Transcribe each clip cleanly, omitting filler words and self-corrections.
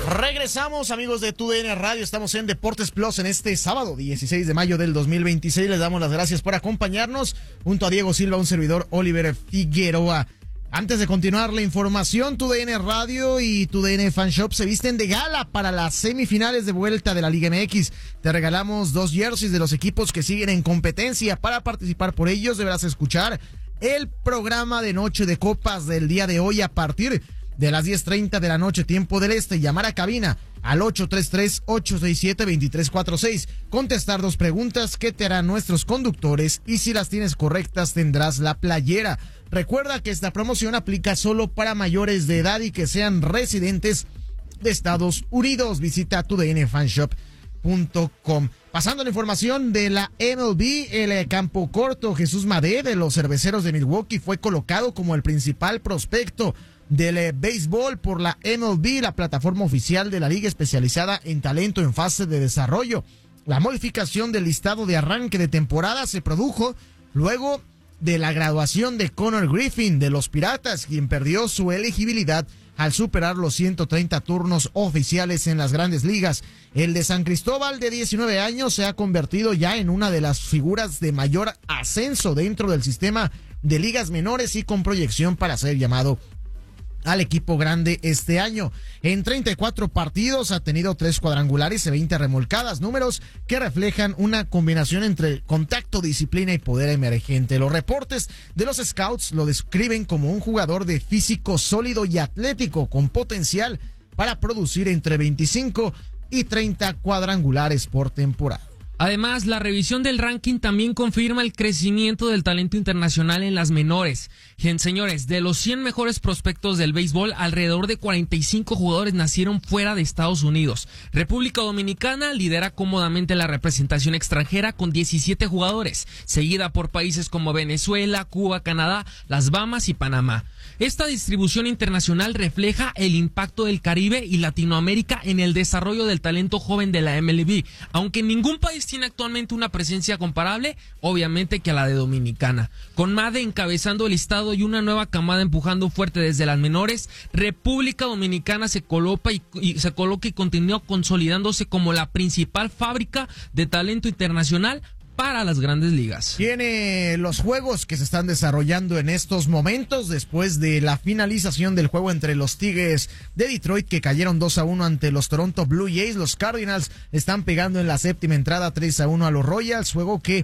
Regresamos, amigos de TUDN Radio. Estamos en Deportes Plus en este sábado 16 de mayo del 2026. Les damos las gracias por acompañarnos junto a Diego Silva, un servidor, Oliver Figueroa. Antes de continuar la información, TUDN Radio y TUDN Fan Shop se visten de gala para las semifinales de vuelta de la Liga MX. Te regalamos 2 jerseys de los equipos que siguen en competencia. Para participar por ellos deberás escuchar el programa de Noche de Copas del día de hoy a partir de las 10:30 de la noche, tiempo del este. Llamar a cabina al 833-867-2346. Contestar 2 preguntas que te harán nuestros conductores y si las tienes correctas tendrás la playera. Recuerda que esta promoción aplica solo para mayores de edad y que sean residentes de Estados Unidos. Visita tudnfanshop.com. Pasando a la información de la MLB, el campo corto Jesús Madé de los Cerveceros de Milwaukee fue colocado como el principal prospecto del béisbol por la MLB, la plataforma oficial de la liga especializada en talento en fase de desarrollo. La modificación del listado de arranque de temporada se produjo luego de la graduación de Connor Griffin de los Piratas, quien perdió su elegibilidad al superar los 130 turnos oficiales en las grandes ligas. El de San Cristóbal, de 19 años, se ha convertido ya en una de las figuras de mayor ascenso dentro del sistema de ligas menores y con proyección para ser llamado al equipo grande este año. En 34 partidos ha tenido 3 cuadrangulares y 20 remolcadas, números que reflejan una combinación entre contacto, disciplina y poder emergente. Los reportes de los scouts lo describen como un jugador de físico sólido y atlético con potencial para producir entre 25 y 30 cuadrangulares por temporada. Además, la revisión del ranking también confirma el crecimiento del talento internacional en las menores. Señores, de los 100 mejores prospectos del béisbol, alrededor de 45 jugadores nacieron fuera de Estados Unidos. República Dominicana lidera cómodamente la representación extranjera con 17 jugadores, seguida por países como Venezuela, Cuba, Canadá, las Bahamas y Panamá. Esta distribución internacional refleja el impacto del Caribe y Latinoamérica en el desarrollo del talento joven de la MLB, aunque ningún país tiene actualmente una presencia comparable, obviamente, que a la de Dominicana. Con Made encabezando el listado y una nueva camada empujando fuerte desde las menores, República Dominicana se coloca y continúa consolidándose como la principal fábrica de talento internacional para las grandes ligas. Tiene los juegos que se están desarrollando en estos momentos después de la finalización del juego entre los Tigres de Detroit, que cayeron 2-1 ante los Toronto Blue Jays. Los Cardinals están pegando en la séptima entrada 3-1 a los Royals, juego que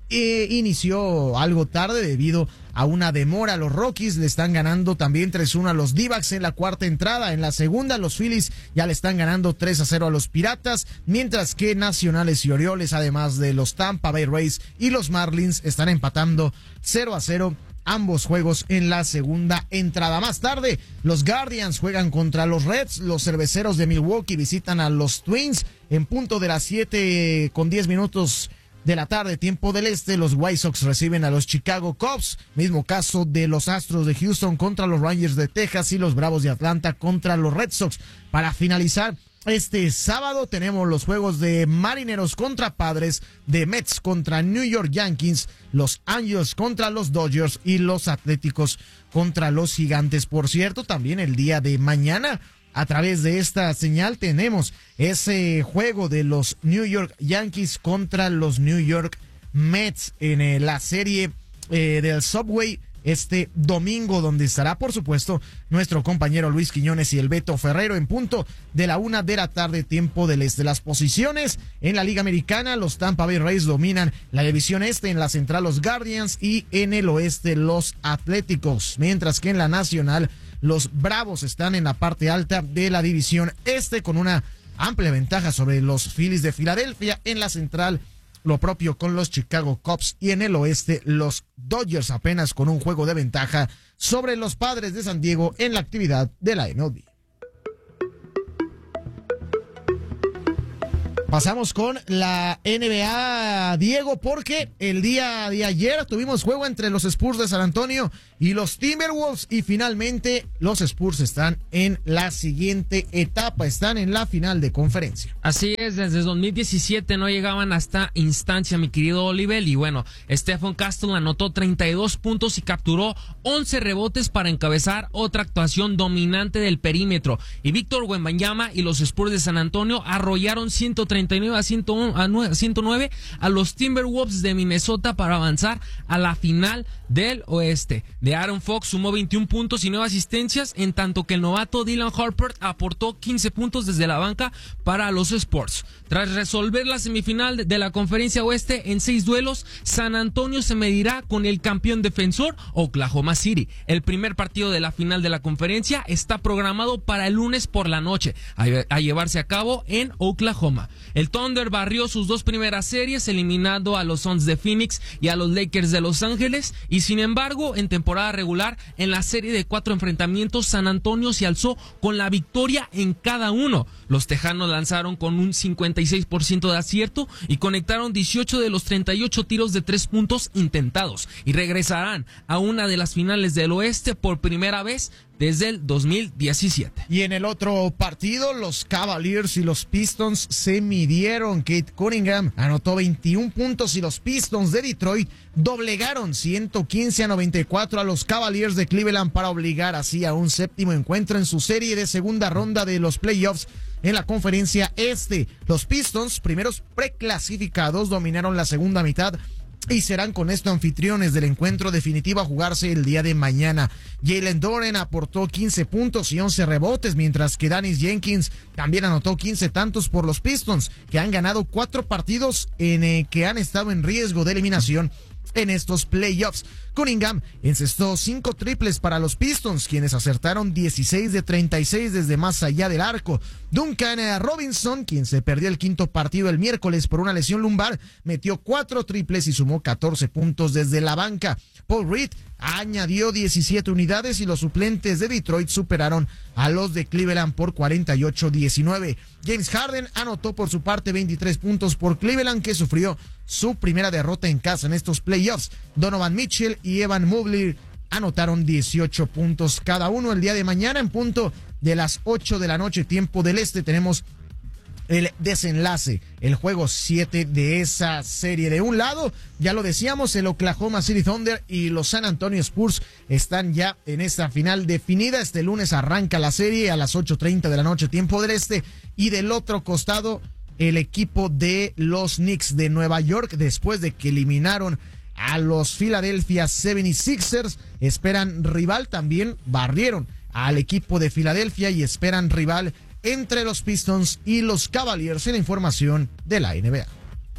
inició algo tarde debido a una demora. Los Rockies le están ganando también 3-1 a los D-backs en la cuarta entrada. En la segunda, los Phillies ya le están ganando 3-0 a los Piratas, mientras que Nacionales y Orioles, además de los Tampa Bay Rays y los Marlins, están empatando 0-0 ambos juegos en la segunda entrada. Más tarde, los Guardians juegan contra los Reds. Los Cerveceros de Milwaukee visitan a los Twins en punto de las 7:10 de la tarde, tiempo del este. Los White Sox reciben a los Chicago Cubs. Mismo caso de los Astros de Houston contra los Rangers de Texas y los Bravos de Atlanta contra los Red Sox. Para finalizar, este sábado tenemos los juegos de Marineros contra Padres, de Mets contra New York Yankees, los Angels contra los Dodgers y los Atléticos contra los Gigantes. Por cierto, también el día de mañana, a través de esta señal, tenemos ese juego de los New York Yankees contra los New York Mets en la serie del Subway este domingo, donde estará, por supuesto, nuestro compañero Luis Quiñones y el Beto Ferrero en punto de la 1 de la tarde, tiempo del este. Las posiciones en la Liga Americana: los Tampa Bay Rays dominan la división este, en la central los Guardians y en el oeste los Atléticos, mientras que en la Nacional los Bravos están en la parte alta de la división este con una amplia ventaja sobre los Phillies de Filadelfia. En la central, lo propio con los Chicago Cubs, y en el oeste los Dodgers apenas con un juego de ventaja sobre los Padres de San Diego en la actividad de la MLB. Pasamos con la NBA, Diego, porque el día de ayer tuvimos juego entre los Spurs de San Antonio y los Timberwolves y finalmente los Spurs están en la siguiente etapa, están en la final de conferencia. Así es, desde 2017 no llegaban a esta instancia, mi querido Oliver, y bueno, Stephen Castle anotó 32 puntos y capturó 11 rebotes para encabezar otra actuación dominante del perímetro, y Víctor Wembanyama y los Spurs de San Antonio arrollaron 139 a 109 a los Timberwolves de Minnesota para avanzar a la final del oeste. De Aaron Fox sumó 21 puntos y 9 asistencias, en tanto que el novato Dylan Harper aportó 15 puntos desde la banca para los Spurs. Tras resolver la semifinal de la conferencia oeste en 6 duelos, San Antonio se medirá con el campeón defensor Oklahoma City. El primer partido de la final de la conferencia está programado para el lunes por la noche, a llevarse a cabo en Oklahoma. El Thunder barrió sus 2 primeras series, eliminando a los Suns de Phoenix y a los Lakers de Los Ángeles, y sin embargo, en temporada regular, en la serie de 4 enfrentamientos, San Antonio se alzó con la victoria en cada uno. Los tejanos lanzaron con un 56% de acierto y conectaron 18 de los 38 tiros de 3 puntos intentados, y regresarán a una de las finales del oeste por primera vez desde el 2017. Y en el otro partido, los Cavaliers y los Pistons se midieron. Kate Cunningham anotó 21 puntos y los Pistons de Detroit doblegaron 115-94 a los Cavaliers de Cleveland para obligar así a un séptimo encuentro en su serie de segunda ronda de los playoffs en la conferencia este. Los Pistons, primeros preclasificados, dominaron la segunda mitad y serán con esto anfitriones del encuentro definitivo a jugarse el día de mañana. Jalen Duren aportó 15 puntos y 11 rebotes, mientras que Dennis Jenkins también anotó 15 tantos por los Pistons, que han ganado 4 partidos en que han estado en riesgo de eliminación en estos playoffs. Cunningham encestó 5 triples para los Pistons, quienes acertaron 16 de 36 desde más allá del arco. Duncan Robinson, quien se perdió el quinto partido el miércoles por una lesión lumbar, metió 4 triples y sumó 14 puntos desde la banca. Paul Reed añadió 17 unidades y los suplentes de Detroit superaron a los de Cleveland por 48-19. James Harden anotó por su parte 23 puntos por Cleveland, que sufrió su primera derrota en casa en estos playoffs. Donovan Mitchell y Evan Mobley anotaron 18 puntos cada uno. El día de mañana, en punto de las 8 de la noche, tiempo del este, tenemos el desenlace, el juego 7 de esa serie. De un lado, ya lo decíamos, el Oklahoma City Thunder y los San Antonio Spurs están ya en esta final definida. Este lunes arranca la serie a las 8:30 de la noche, tiempo del este. Y del otro costado, el equipo de los Knicks de Nueva York, después de que eliminaron a los Philadelphia 76ers, esperan rival. También barrieron al equipo de Filadelfia y esperan rival entre los Pistons y los Cavaliers, en la información de la NBA.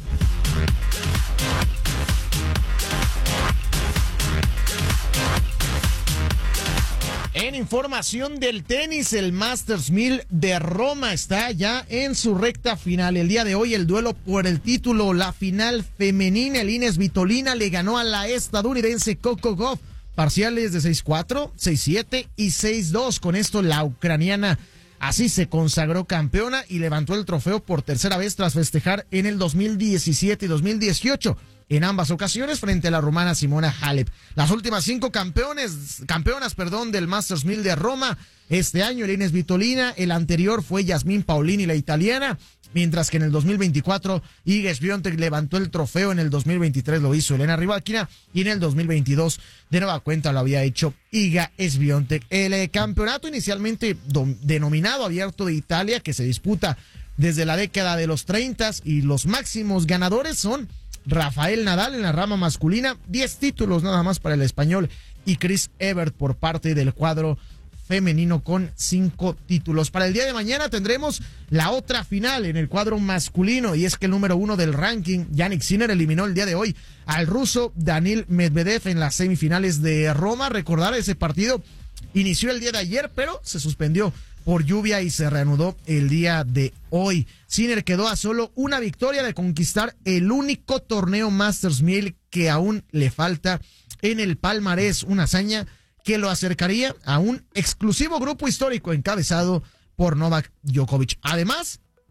En información del tenis, el Masters 1000 de Roma está ya en su recta final. El día de hoy, el duelo por el título, la final femenina. Elina Svitolina le ganó a la estadounidense Coco Gauff, parciales de 6-4, 6-7 y 6-2. Con esto, la ucraniana así se consagró campeona y levantó el trofeo por tercera vez tras festejar en el 2017 y 2018. En ambas ocasiones frente a la rumana Simona Halep. Las últimas 5 campeonas del Masters 1000 de Roma este año, Elina Svitolina. El anterior fue Yasmín Paolini, la italiana, mientras que en el 2024 Iga Swiatek levantó el trofeo. En el 2023 lo hizo Elena Rybakina y en el 2022 de nueva cuenta lo había hecho Iga Swiatek. El campeonato inicialmente denominado Abierto de Italia, que se disputa desde la década de los 30 y los máximos ganadores son Rafael Nadal en la rama masculina, 10 títulos nada más para el español, y Chris Evert por parte del cuadro femenino con 5 títulos. Para el día de mañana tendremos la otra final en el cuadro masculino, y es que el número 1 del ranking, Jannik Sinner, eliminó el día de hoy al ruso Daniil Medvedev en las semifinales de Roma. Recordar, ese partido inició el día de ayer, pero se suspendió por lluvia y se reanudó el día de hoy. Sinner quedó a solo una victoria de conquistar el único torneo Masters 1000 que aún le falta en el palmarés, una hazaña que lo acercaría a un exclusivo grupo histórico encabezado por Novak Djokovic. Además,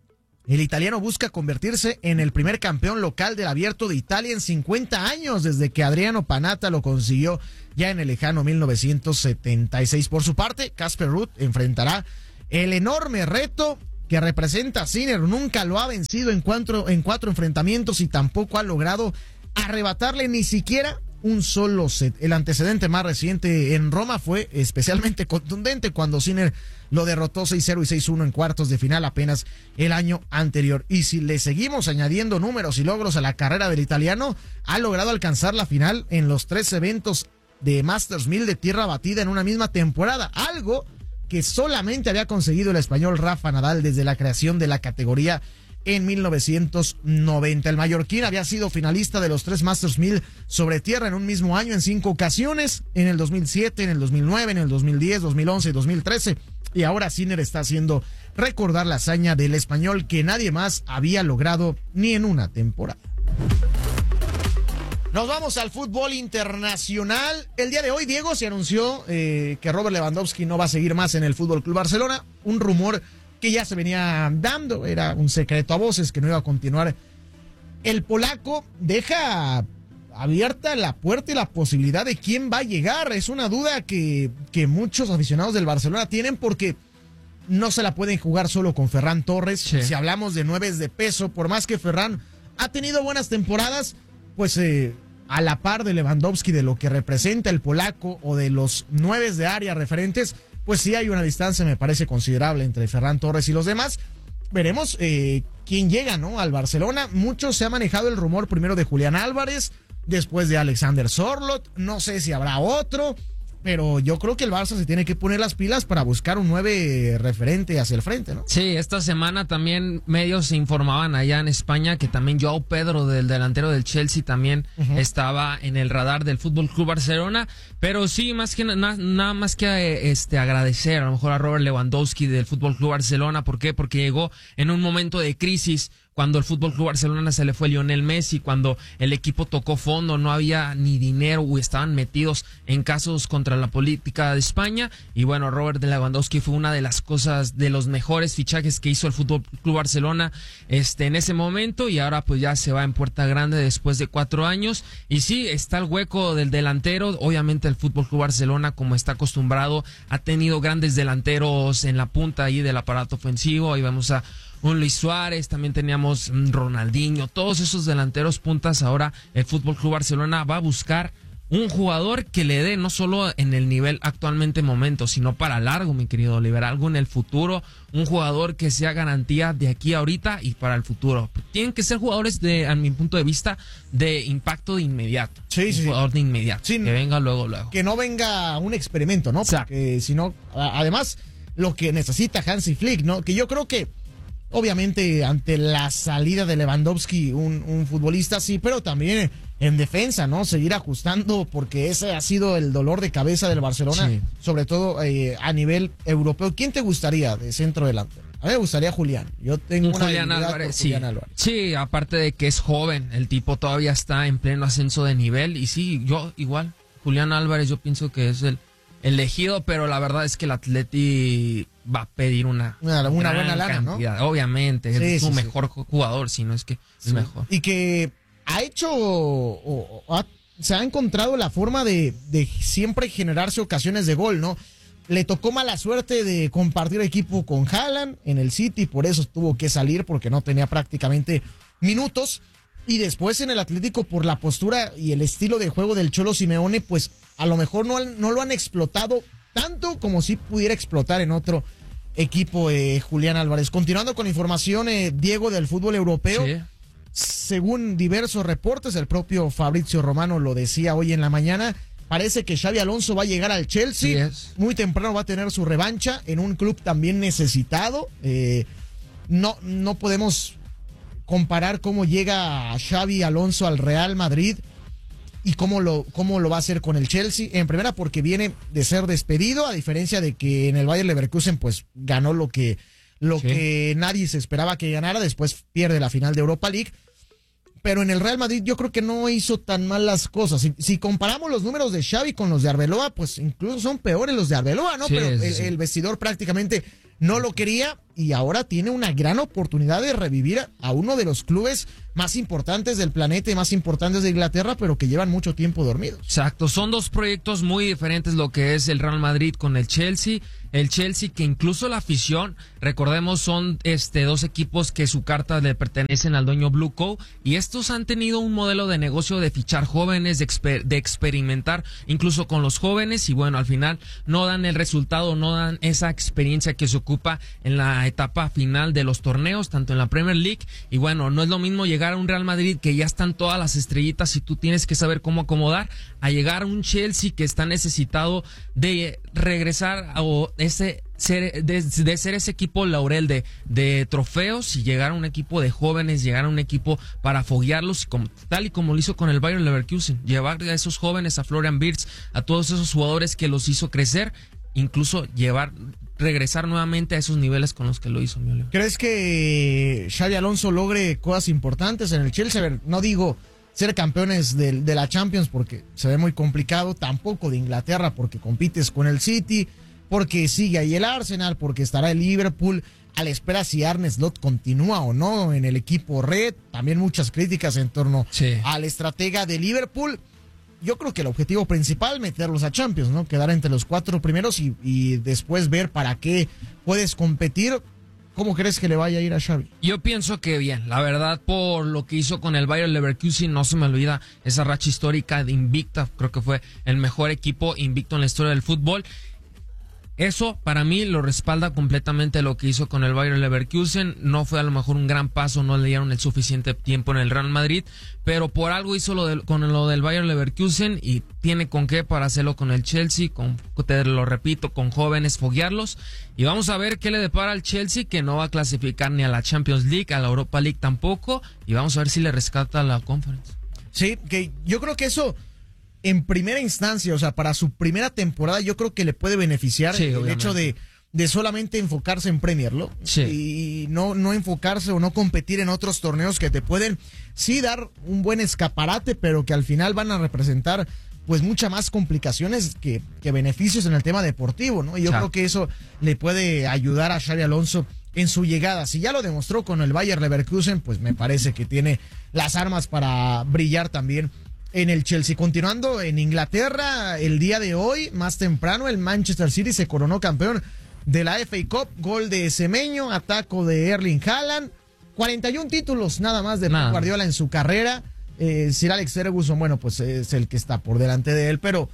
El italiano busca convertirse en el primer campeón local del Abierto de Italia en 50 años, desde que Adriano Panatta lo consiguió ya en el lejano 1976. Por su parte, Casper Ruud enfrentará el enorme reto que representa a Sinner. Nunca lo ha vencido en cuatro enfrentamientos y tampoco ha logrado arrebatarle ni siquiera un solo set. El antecedente más reciente en Roma fue especialmente contundente cuando Sinner lo derrotó 6-0 y 6-1 en cuartos de final apenas el año anterior. Y si le seguimos añadiendo números y logros a la carrera del italiano, ha logrado alcanzar la final en los 3 eventos de Masters 1000 de tierra batida en una misma temporada, algo que solamente había conseguido el español Rafa Nadal desde la creación de la categoría en 1990. El mallorquín había sido finalista de los 3 Masters 1000 sobre tierra en un mismo año en 5 ocasiones, en el 2007, en el 2009, en el 2010, 2011 y 2013. Y ahora Sinner está haciendo recordar la hazaña del español que nadie más había logrado ni en una temporada. Nos vamos al fútbol internacional. El día de hoy, Diego, se anunció que Robert Lewandowski no va a seguir más en el FC Barcelona. Un rumor que ya se venía dando, era un secreto a voces que no iba a continuar. El polaco deja abierta la puerta y la posibilidad de quién va a llegar. Es una duda que muchos aficionados del Barcelona tienen porque no se la pueden jugar solo con Ferran Torres. Sí. Si hablamos de 9 de peso, por más que Ferran ha tenido buenas temporadas, pues a la par de Lewandowski, de lo que representa el polaco o de los 9 de área referentes, pues sí hay una distancia, me parece, considerable entre Ferran Torres y los demás. Veremos quién llega, ¿no?, al Barcelona. Mucho se ha manejado el rumor primero de Julián Álvarez, después de Alexander Sørloth. No sé si habrá otro, pero yo creo que el Barça se tiene que poner las pilas para buscar un 9 referente hacia el frente, ¿no? Sí, esta semana también medios se informaban allá en España que también Joao Pedro, del delantero del Chelsea, también estaba en el radar del FC Barcelona. Pero sí, más que nada más que agradecer a lo mejor a Robert Lewandowski del FC Barcelona. ¿Por qué? Porque llegó en un momento de crisis, cuando el FC Barcelona se le fue Lionel Messi, cuando el equipo tocó fondo, no había ni dinero o estaban metidos en casos contra la política de España. Y bueno, Robert Lewandowski fue una de las cosas, de los mejores fichajes que hizo el FC Barcelona en ese momento, y ahora pues ya se va en puerta grande después de 4 años. Y sí, está el hueco del delantero. Obviamente el FC Barcelona, como está acostumbrado, ha tenido grandes delanteros en la punta ahí del aparato ofensivo. Ahí vamos a un Luis Suárez, también teníamos Ronaldinho, todos esos delanteros puntas. Ahora el FC Barcelona va a buscar un jugador que le dé no solo en el nivel actualmente momento, sino para largo, mi querido Oliver, algo en el futuro, un jugador que sea garantía de aquí a ahorita y para el futuro. Tienen que ser jugadores a mi punto de vista, de impacto de inmediato. Sí, sí, jugador de inmediato, sí, que venga luego. Que no venga un experimento, ¿no? Porque si no, además, lo que necesita Hansi Flick, ¿no? Que yo creo que obviamente ante la salida de Lewandowski, un futbolista sí, pero también en defensa, ¿no? Seguir ajustando, porque ese ha sido el dolor de cabeza del Barcelona, sí, sobre todo a nivel europeo. ¿Quién te gustaría de centro delantero? A mí me gustaría Julián. Yo tengo una Julián Álvarez, sí. Álvarez. Sí, aparte de que es joven, el tipo todavía está en pleno ascenso de nivel. Y sí, yo igual, Julián Álvarez, yo pienso que es el elegido, pero la verdad es que el Atleti va a pedir una buena lana, cantidad, ¿no? Obviamente, sí, es su mejor jugador, si no es que es mejor. Y que ha hecho, se ha encontrado la forma de siempre generarse ocasiones de gol, ¿no? Le tocó mala suerte de compartir equipo con Haaland en el City, por eso tuvo que salir, porque no tenía prácticamente minutos. Y después en el Atlético, por la postura y el estilo de juego del Cholo Simeone, pues a lo mejor no lo han explotado tanto como si pudiera explotar en otro equipo, Julián Álvarez. Continuando con información, Diego, del fútbol europeo. Sí. Según diversos reportes, el propio Fabrizio Romano lo decía hoy en la mañana, parece que Xabi Alonso va a llegar al Chelsea. Sí, muy temprano va a tener su revancha en un club también necesitado. No podemos comparar cómo llega Xabi Alonso al Real Madrid y cómo lo va a hacer con el Chelsea. En primera, porque viene de ser despedido, a diferencia de que en el Bayer Leverkusen pues ganó lo que nadie se esperaba que ganara. Después pierde la final de Europa League. Pero en el Real Madrid yo creo que no hizo tan mal las cosas. Si comparamos los números de Xavi con los de Arbeloa, pues incluso son peores los de Arbeloa, ¿no? Sí, pero el vestidor prácticamente no lo quería. y ahora tiene una gran oportunidad de revivir a uno de los clubes más importantes del planeta y más importantes de Inglaterra, pero que llevan mucho tiempo dormidos. Exacto, son dos proyectos muy diferentes lo que es el Real Madrid con el Chelsea que incluso la afición, recordemos, son dos equipos que su carta le pertenecen al dueño Blue Co, y estos han tenido un modelo de negocio de fichar jóvenes, de experimentar incluso con los jóvenes, y bueno, al final no dan el resultado, no dan esa experiencia que se ocupa en la etapa final de los torneos, tanto en la Premier League, y bueno, no es lo mismo llegar a un Real Madrid que ya están todas las estrellitas y tú tienes que saber cómo acomodar, a llegar a un Chelsea que está necesitado de regresar de ser ese equipo laurel de trofeos y llegar a un equipo de jóvenes, llegar a un equipo para foguearlos, tal y como lo hizo con el Bayer Leverkusen, llevar a esos jóvenes, a Florian Wirtz, a todos esos jugadores que los hizo crecer, incluso regresar nuevamente a esos niveles con los que lo hizo. ¿Crees que Xabi Alonso logre cosas importantes en el Chelsea? A ver, no digo ser campeones de la Champions porque se ve muy complicado, tampoco de Inglaterra porque compites con el City, porque sigue ahí el Arsenal, porque estará el Liverpool a la espera si Arne Slot continúa o no en el equipo red. También muchas críticas en torno al estratega de Liverpool. Yo creo que el objetivo principal, meterlos a Champions, ¿no? Quedar entre los 4 primeros y después ver para qué puedes competir. ¿Cómo crees que le vaya a ir a Xavi? Yo pienso que bien, la verdad, por lo que hizo con el Bayer Leverkusen, no se me olvida esa racha histórica de invicta, creo que fue el mejor equipo invicto en la historia del fútbol. Eso para mí lo respalda completamente lo que hizo con el Bayer Leverkusen. No fue a lo mejor un gran paso, no le dieron el suficiente tiempo en el Real Madrid, pero por algo hizo con lo del Bayer Leverkusen y tiene con qué para hacerlo con el Chelsea, te lo repito, con jóvenes, foguearlos. Y vamos a ver qué le depara al Chelsea, que no va a clasificar ni a la Champions League, a la Europa League tampoco, y vamos a ver si le rescata la Conference. Sí, que yo creo que eso en primera instancia, o sea, para su primera temporada, yo creo que le puede beneficiar el hecho de solamente enfocarse en Premier, ¿no? Y no enfocarse o no competir en otros torneos que te pueden sí dar un buen escaparate, pero que al final van a representar pues muchas más complicaciones que beneficios en el tema deportivo, ¿no? Y yo creo que eso le puede ayudar a Xabi Alonso en su llegada. Si ya lo demostró con el Bayer Leverkusen, pues me parece que tiene las armas para brillar también en el Chelsea. Continuando en Inglaterra, el día de hoy, más temprano, el Manchester City se coronó campeón de la FA Cup, gol de Semenyo, ataco de Erling Haaland, 41 títulos nada más de Pep Guardiola en su carrera. Sir Alex Ferguson, bueno, pues es el que está por delante de él, pero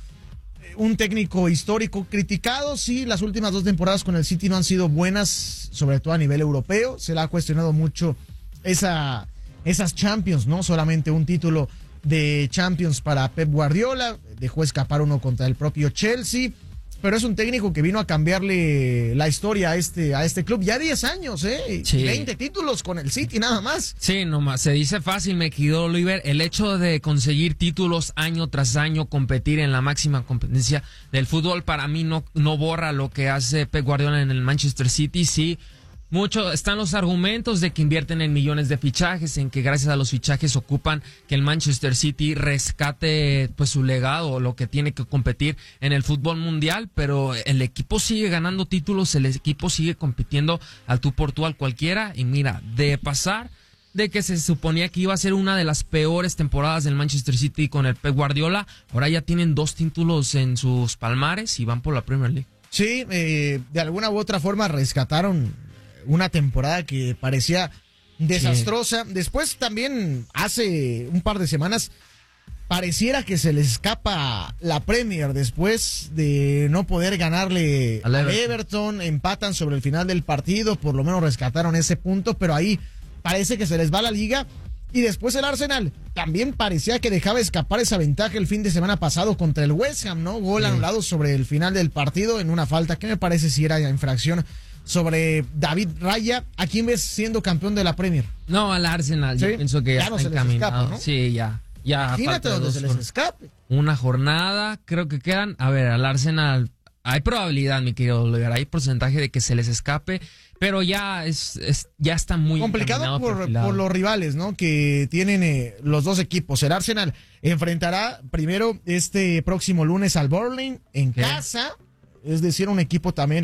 un técnico histórico criticado. Sí, las últimas 2 temporadas con el City no han sido buenas, sobre todo a nivel europeo. Se le ha cuestionado mucho esas Champions, ¿no? Solamente un título de Champions para Pep Guardiola, dejó escapar uno contra el propio Chelsea, pero es un técnico que vino a cambiarle la historia a este club. Ya 10 años, 20 títulos con el City nada más. Sí, nomás, se dice fácil, me quedó Oliver, el hecho de conseguir títulos año tras año, competir en la máxima competencia del fútbol, para mí no borra lo que hace Pep Guardiola en el Manchester City. Sí, mucho están los argumentos de que invierten en millones de fichajes, en que gracias a los fichajes ocupan que el Manchester City rescate pues su legado, lo que tiene que competir en el fútbol mundial, pero el equipo sigue ganando títulos, el equipo sigue compitiendo al tú por tú, al cualquiera, y mira, de pasar de que se suponía que iba a ser una de las peores temporadas del Manchester City con el Pep Guardiola, ahora ya tienen 2 títulos en sus palmares y van por la Premier League. Sí, de alguna u otra forma rescataron una temporada que parecía desastrosa. Después también, hace un par de semanas, pareciera que se les escapa la Premier después de no poder ganarle al Everton. Empatan sobre el final del partido, por lo menos rescataron ese punto, pero ahí parece que se les va la liga. Y después el Arsenal también parecía que dejaba escapar esa ventaja el fin de semana pasado contra el West Ham, ¿no? Gol anulado sobre el final del partido en una falta que me parece si era infracción sobre David Raya. ¿A quién ves siendo campeón de la Premier? No, al Arsenal. ¿Sí? Yo pienso que ya no está encaminado. Escapa, ¿no? Sí, ya. Imagínate donde se les escape. Una jornada, creo que quedan. A ver, al Arsenal hay probabilidad, mi querido Oliver, hay porcentaje de que se les escape, pero ya ya está muy complicado por los rivales, ¿no? Que tienen los dos equipos. El Arsenal enfrentará primero este próximo lunes al Burnley en casa, es decir, un equipo también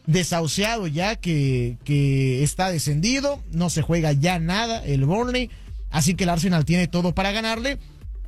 desahuciado ya, que está descendido, no se juega ya nada el Burnley, así que el Arsenal tiene todo para ganarle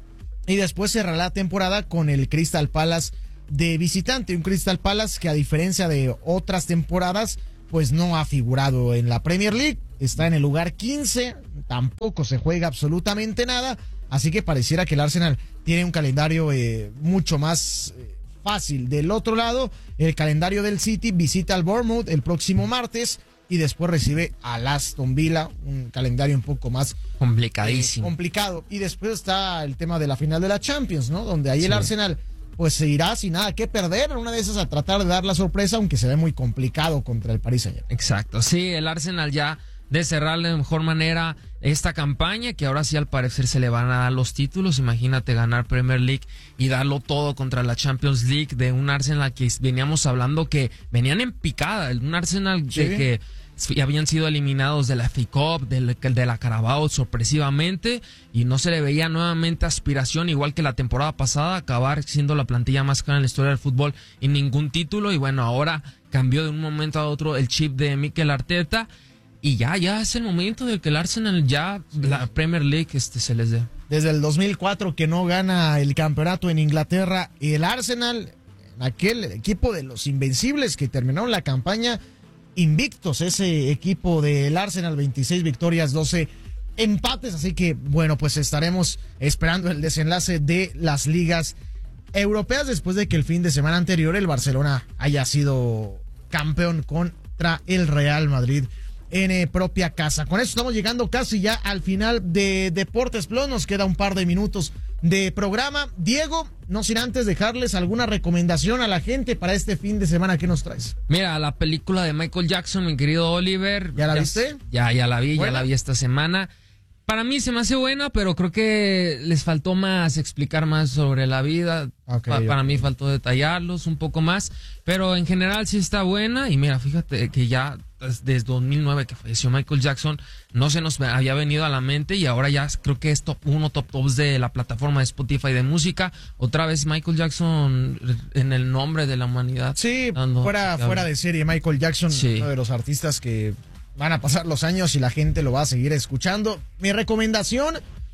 y después cerrará la temporada con el Crystal Palace de visitante, un Crystal Palace que a diferencia de otras temporadas pues no ha figurado en la Premier League, está en el lugar 15, tampoco se juega absolutamente nada, así que pareciera que el Arsenal tiene un calendario mucho más fácil. Del otro lado, el calendario del City visita al Bournemouth el próximo martes y después recibe al Aston Villa, un calendario un poco más complicadísimo. Complicado. Y después está el tema de la final de la Champions, ¿no? Donde ahí el Arsenal pues se irá sin nada que perder, en una de esas a tratar de dar la sorpresa, aunque se ve muy complicado contra el Paris Saint-Germain. Exacto, sí, el Arsenal ya de cerrar de mejor manera esta campaña, que ahora sí al parecer se le van a dar los títulos. Imagínate ganar Premier League y darlo todo contra la Champions League de un Arsenal que veníamos hablando que venían en picada, un Arsenal que habían sido eliminados de la FA Cup, de la Carabao sorpresivamente, y no se le veía nuevamente aspiración, igual que la temporada pasada, acabar siendo la plantilla más cara en la historia del fútbol y ningún título. Y bueno, ahora cambió de un momento a otro el chip de Mikel Arteta y ya es el momento de que el Arsenal la Premier League se les dé. Desde el 2004 que no gana el campeonato en Inglaterra, el Arsenal, aquel equipo de los invencibles que terminaron la campaña invictos, ese equipo del Arsenal, 26 victorias, 12 empates, así que bueno, pues estaremos esperando el desenlace de las ligas europeas después de que el fin de semana anterior el Barcelona haya sido campeón contra el Real Madrid en propia casa. Con eso estamos llegando casi ya al final de Deportes Plus, nos queda un par de minutos de programa. Diego, no sin antes dejarles alguna recomendación a la gente para este fin de semana. ¿Qué nos traes? Mira, la película de Michael Jackson, mi querido Oliver. ¿Ya la viste? Ya la vi, ¿buena? Ya la vi esta semana. Para mí se me hace buena, pero creo que les faltó más explicar más sobre la vida. Para mí faltó detallarlos un poco más, pero en general sí está buena. Y mira, fíjate que ya desde 2009 que falleció Michael Jackson no se nos había venido a la mente, y ahora ya creo que es top 1, top 2 de la plataforma de Spotify de música. Otra vez Michael Jackson en el nombre de la humanidad. Sí, fuera de serie Michael Jackson, uno de los artistas que van a pasar los años y la gente lo va a seguir escuchando. Mi recomendación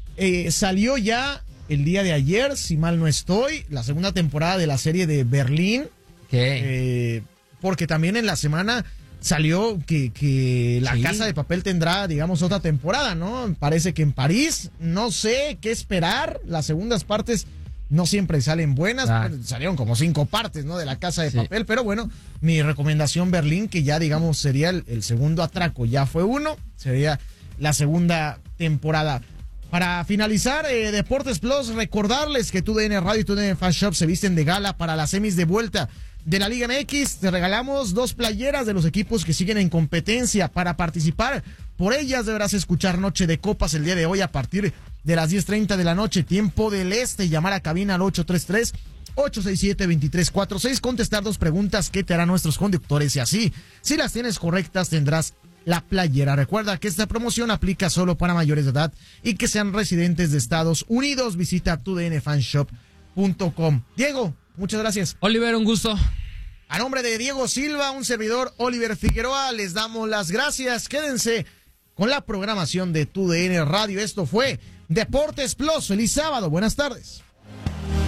salió ya el día de ayer, si mal no estoy, la segunda temporada de la serie de Berlín. Porque también en la semana salió que La Casa de Papel tendrá, digamos, otra temporada, ¿no? Parece que en París, no sé qué esperar. Las segundas partes no siempre salen buenas, salieron como 5 partes, ¿no? De La Casa de Papel, pero bueno, mi recomendación Berlín, que ya digamos sería el segundo atraco, ya fue uno, sería la segunda temporada. Para finalizar, Deportes Plus, recordarles que TUDN Radio y TUDN Fan Shop se visten de gala para las semis de vuelta de la Liga MX. Te regalamos 2 playeras de los equipos que siguen en competencia. Para participar por ellas deberás escuchar Noche de Copas el día de hoy a partir de las 10:30 de la noche, tiempo del este, y llamar a cabina al 833-867-2346, contestar 2 preguntas que te harán nuestros conductores y así, si las tienes correctas, tendrás la playera. Recuerda que esta promoción aplica solo para mayores de edad y que sean residentes de Estados Unidos. Visita tudnfanshop.com. Diego, muchas gracias. Oliver, un gusto. A nombre de Diego Silva, un servidor Oliver Figueroa, les damos las gracias. Quédense con la programación de TUDN Radio. Esto fue Deportes Plus. Feliz sábado. Buenas tardes.